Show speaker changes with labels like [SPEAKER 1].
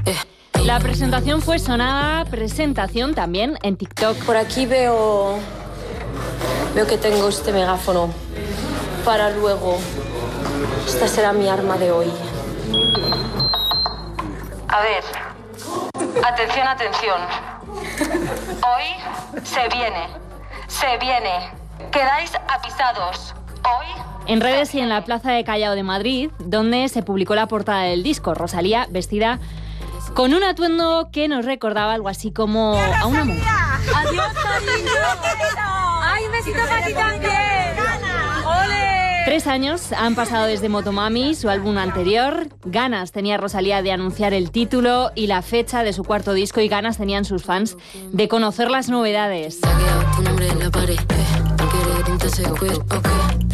[SPEAKER 1] La presentación fue sonada presentación también en TikTok.
[SPEAKER 2] Por aquí veo que tengo este megáfono para luego. Esta será mi arma de hoy.
[SPEAKER 3] A ver, atención, atención. Hoy se viene. Quedáis avisados. Hoy...
[SPEAKER 1] En redes y en la Plaza de Callao de Madrid, donde se publicó la portada del disco, Rosalía vestida con un atuendo que nos recordaba algo así como a una mujer.
[SPEAKER 4] ¡Adiós, cariño! ¡Ay, un besito para ti también! ¡Ole!
[SPEAKER 1] 3 años han pasado desde Motomami, su álbum anterior. Ganas tenía Rosalía de anunciar el título y la fecha de su cuarto disco, y ganas tenían sus fans de conocer las novedades.